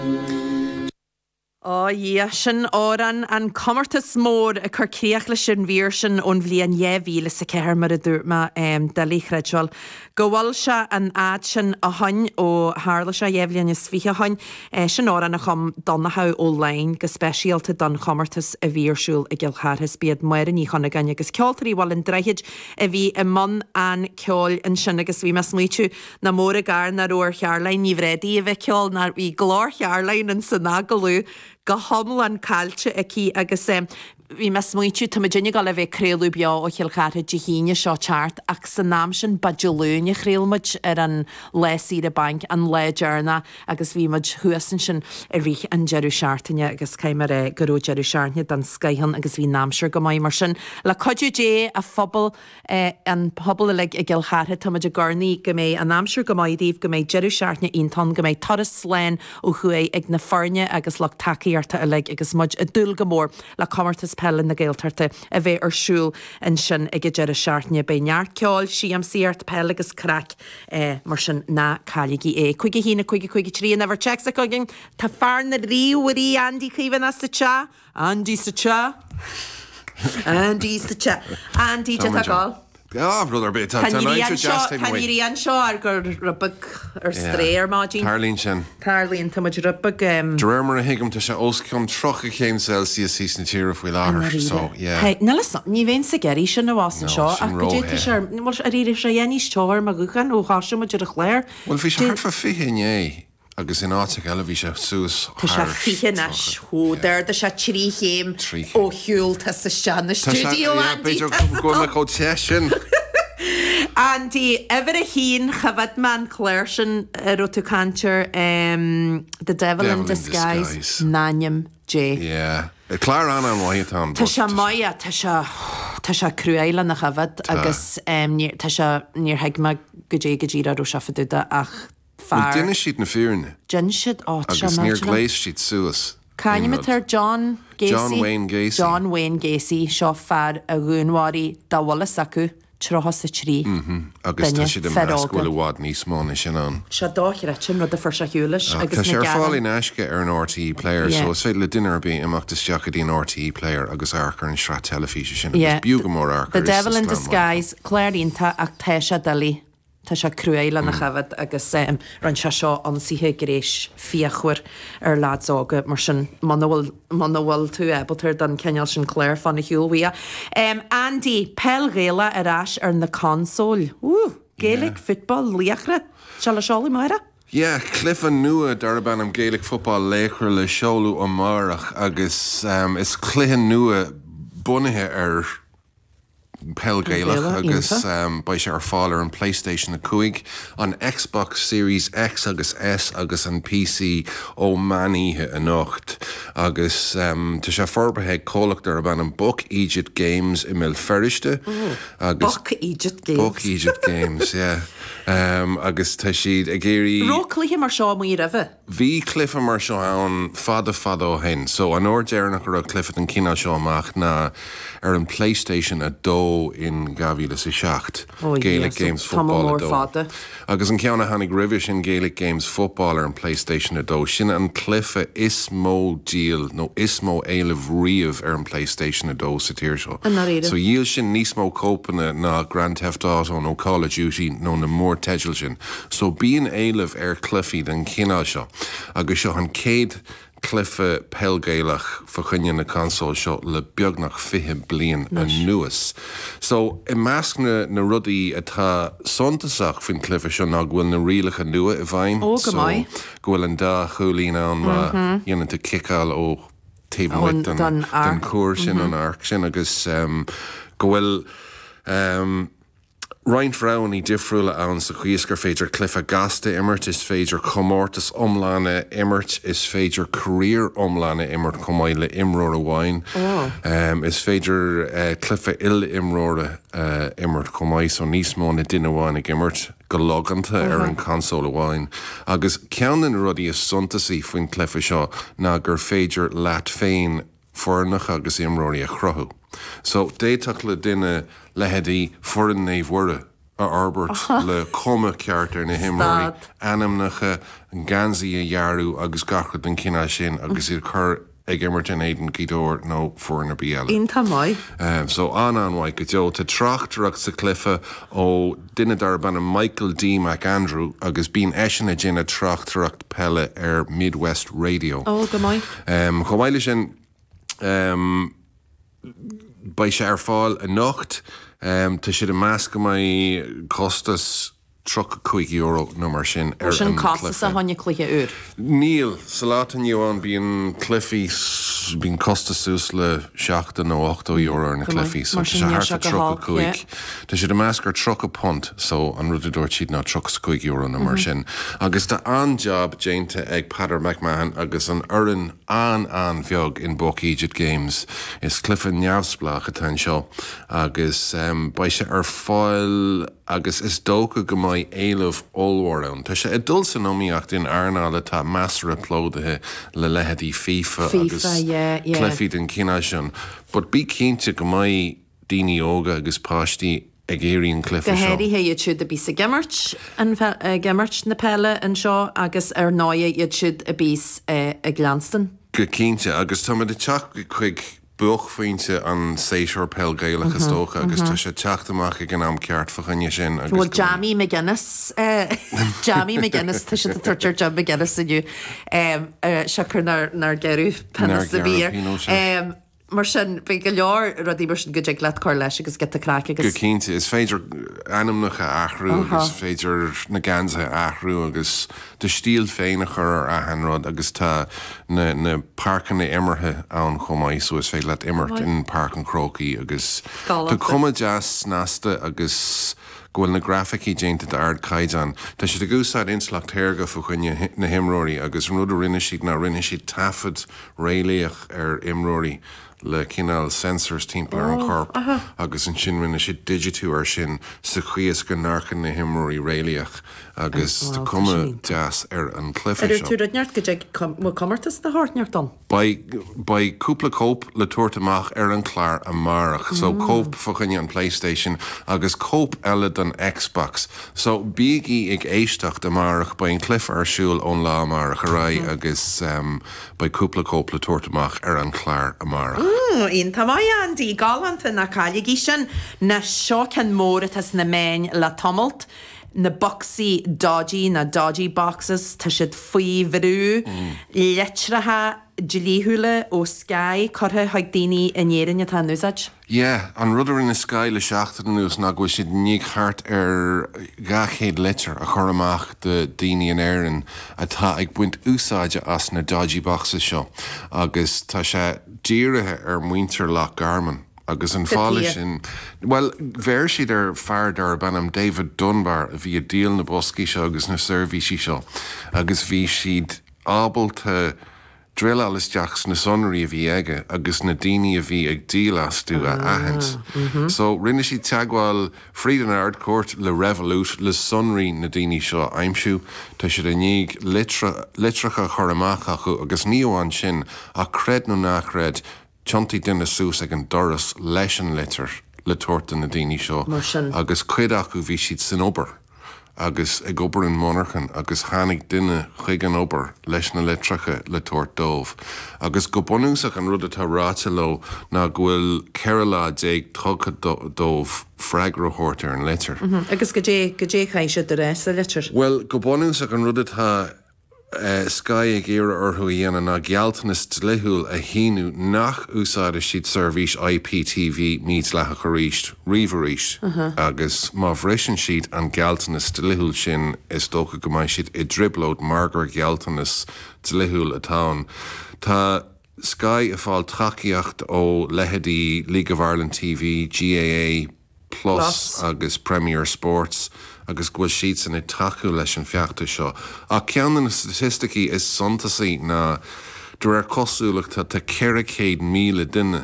Sin áran an commartas mór a churcéach le sin bhír sin ón bhliain éhíle sa ceir mar a dúrma de líchreidseáil. Go bhfuil se an áid sin a hain ó hála se éhlíonn is fiche hain sin áran a chum donnathe ó lein go speisialta don commartas a bhírsúil a ggilchárthas bíad muir ní chuna ganne agus ceoltarí bhil an dreicheid a bhí i man an ceol an sin agus bhí me smuitiú na mór a gar na roir chearlainn ní bhrédaí a bheith ceol na bhí glór chearlainn an san agalú go homl an cailte aquí agus bhí me smuitiú tá Virginia gal a bheith créalú beo ó chiilchátha de híine seo teart ach san náam sin badulúne chréalmuid ar an lesaí a bank an léidirna agus bhí muid thuasan sin a rích an Jeru seaartaine agus caiimar goró Jeru seaartne dan Skyhan agus bhí námseir go maiid mar sin le coidú dé a phobal an pobl le i ggilchátha tá muid a garnaí go méid an námseir go maiidíh go méid Jeru seaartne ontan go méid toras sléin ó chué ag na farne agus le takeíarta a le agus muid a dul go mór le commartas pellin na gailtarta a bheith arsúil an sin ag Jeru seaartne be neart ceáil siam síart pell agus crack mar sin na cáligí chuige hína chuige trí an ever checks a chuigin tá fear na ríúirí Andy chuomhan as sa cha Andy sa cha Andy sa cha Andy te gáil brother bit Can you an seo ar gur rubag ar stréir máidín Tarlín sin Tarlín tá muid rubag Drémar a hiigem tá sé oscom trocha chéim Celsius sí na tíir a bhfuil láthir so na ní bhéon sa geirí sin na bhás seo ach go dé a ríidir sé dhéanaí teir mar guchan ó háisiú muid ar a chléir Well bhí sé fa fihéné agus in áte eile bhí sé sús Tá sé fiche na siúdar de sé trí chéim ó hiúil tá sa sean na stúdio beidir go le có te sin Andy, ever a hín chafad man Claire sin ar tú cantir The Devil in Disguise Nanyam J. Yeah. Claire an waith tam. Tá sé maia tá sé cruúile na chafad agus tá sé níor heigma go ddíra ó sefaúda ach Dinne siad na fearne. Gin siad agus níor gléis siad suas. Caimime tar John Wayne Gacy. John Wayne Gacy seo fear a gúnháí dáhla sacu trocha sa trí. Agus tá siad am scoil bhád níos mána sin an. Se dáchar sin rud a fir se hiúlas agus Tá sé ar fáilí neisce ar an RTE player so is féidir le duine bí amachtas teachadí an RTE player agus arcar an sra telefíe sin agus bíú go mór arcar. The Devil in Disguise Clairínta ach téise dalí. Tá sé cruúile na chafad agus ran se seo ansíthe grééis fiachhuiir ar ládsága mar sin manhfuil tú ebaltar don ceal sin Claire fan na hiúlhia. Andy, pell réile arás ar na consól. Gaelic football líachre se le seálaí maira? Yeah, clifan nua darban am Gaelic football léchar le seolú am marach agus is clihan nua bunithe ar Pelgailach agus by sé ar fáil ar an PlayStation a cuaig an Xbox Series X agus S agus an PC ó maníthe a nocht agus tá sé forbethe cólacht ar ban an Buck Egypt Games I mil ferrichte agus Buck Egypt Games yeah agus tá siad a géirí Róclíthe mar seo mí raheh Bhí clifa mar seo an fada ó hen so an ordearnach ar a clifad an cinál seo amach na ar an PlayStation a dó in Gavíle sa seacht Gaelic Games football a dó agus an ceanna hanig rivis in Gaelic Games football ar an PlayStation a dó sin an clifa is mó díal nó is mó éileh riamh ar an PlayStation a dó sa tíir seo so díal sin níos mó cópanna na Grand Theft Auto nó Call of Duty nó na mór teigil sin so bíon éileh ar clifiad an cinál seo agus seo an céad clifa pelgéilech fa chunne na console seo le beagnach 50 blian a nuas. So I measc na rudaí atá sontasach fin clifa seo ná bhfuil na rialacha nua I bhain. Go mai. Bhfuil an dá chulín an dhéanaan tú kicáil ó taobhmuid den cuair sin an arc sin agus go bhfuil Ryan Frown I difriúla an sa chuisgur féidir clifa gasta immert is féidir comórtas omlána immert is féidir career omlána immert comáile imróra bháin is féidir clifa il imróra immert comáis so níos mó na duine bháin ag immert go loganta ar an console bháin agus ceanan rudí is suntasí faoin clifa seo ná gur féidir leat féin fornach agus imróí a chrothú. So déach le duine leheadí foran néomhhuire a Albert le cuma ceartar na himráí anamnacha an gansaí a dhearú agus gachad an cinná sin agus iad chur ag immert an éidir gidóir nó fuair na bíala. Ínta mai. So anhaid go deo tá trachtach sa clifa ó duine dar ban Michael D. McAndrew agus bín eisina dginna trachtach pelle Midwest Radio. Go mai. Chomhaile sin bei sé fáil a nocht tá siad a measc go mai costas €3 nó mar sin sin costas a tháinig cluiche úr. Níl sa látan Johan bíon clifí bín costasús le 7 nó €8 na clifí so tá sé harta €3 Tá siad a meascar £3 so an rudidir siad ná €3 na mar sin. Agus tá an job déanta ag Peadar McMahon agus an oireann an bheag in Buck Egypt Games is clifa neamhsplach atá seo agus ba sé ar fáil agus is dócha go mai éileh óhharán. Tá sé dul san nóíocht in airnála tá measar aplódathe le leheadí FIFA agus clufiad an cinná sin. But bí cinnte go mai daoine óga agus páistí ag éiríonn clufa seo. Gohéirí iad siúd a bís a gimmert na pelle an seo agus ar 9 iad siúd a bís a Glanston. Go cinnte agus tá de teach go chuig buch faointe an séisiir pell gailechas tócha agus tá sé teachtamach ag an am ceart fachanne sin. Bhfuil Jamie McGuinness tá sé tuirtear John McGuinness iniu seachar nar geirú penna sa bhí. Mar sin be go leor rudí mar sin go ag leat cóir leis agus get a crack agus. Go cinnte is féidir anamnacha athrú agus féidir na gansa athrú agus de stíl féinach ar ahanrod agus tá na parcanna imirthe an chomáid so is fé leat imirt in Park an Crocaí agus tá cuma jazz násta agus gohfuil na graficí déanta de ard caiidan. Tá si de gúsáid inslacht thirga fu chuine na himróí agus rud a rinne siad na rinne siad tafad réalaach ar imróí le cinál sensors timppla an corp agus an sin rinne siad digitú ar sin sa chuas go náchan na himróí réalaach agus de cuma jazz ar an clifa seo. Tú neart go commartas na háneart don? Ba cúpla cóp le tuairtamach ar an chláir a marach. So cóp fuchaine an PlayStation agus cóp eile an Xbox. So bíí ag éisteach de marach ba an clif ar siúil ón lá marach a ra agus ba cúpla cóp le tuairtamach ar an chláir a marach. Íon tá mai an dí galanta na cailigí sin na seo cen móratas na main le tomult na boxí dodgy na dodgy boxes tá siad faoi bhrú letrathe dilíthúla ó Sky chutha haag daoine inéireanne tá núsaid? An rudar in na Sky le 7 nús ná go siad níag hart ar 200 litir a chur amach de daoine an éireann atá ag buint úsáide as na dodgy boxes seo agus tá sé díirithe ar muintir lech garman. Agus an fáile sin, well, bhéir siad ar feardar benam David Dunbar a bhí a díal na boscí seo agus na servicí seo, agus bhí siad ábalta drill alisteach na sonraí a bhí aige agus na daoine a bhí ag dílasú a ahans. So rinne siad teagháil fríd an ardcourt le Revolut le sonraí na daoine seo aimsiú tá siad a níag litracha choramach acu agus níomháin sin a cred nó nachred Chontaí duine sús ag an doras leis an litir le tuairta na daoine seo agus cuid acu bhí siad san obair agus ag obair an monarchan agus tháinig duine chuig an obair leis na litracha le tuairt dómh. Agus go bunúsach an rud atá ráte lo ná ghfuil ceirlá déag tugad dómh freigrothirt ar an litir. Agus go dé chaise de réis a litir? Well, go bunúsach an rud atá Sky ag éire orthú dhéana ná gealtanas lethúil a híú nach úsáide siad servís IPTV míad lecha go ríist riomharíist agus má bhrisin siad an gealtanas lethúil sin is dócha go maiid siad i driblód margar gealtanas lethúil atá. Tá Sky a fáil traciacht ó leheadí League of Ireland TV, GAA Plus agus Premier Sports agus go siad san i taú leis an feachta seo. A ceanan na statisticí is sontasaí na dúir cosúlaachta tá 400,000 duine